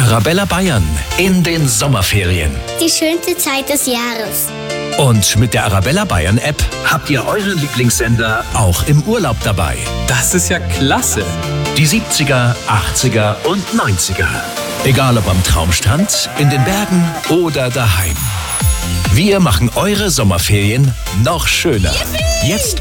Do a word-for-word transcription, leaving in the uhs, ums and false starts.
Arabella Bayern in den Sommerferien. Die schönste Zeit des Jahres. Und mit der Arabella Bayern App habt ihr eure Lieblingssender auch im Urlaub dabei. Das ist ja klasse. Die siebziger, achtziger und neunziger. Egal ob am Traumstrand, in den Bergen oder daheim. Wir machen eure Sommerferien noch schöner. Jetzt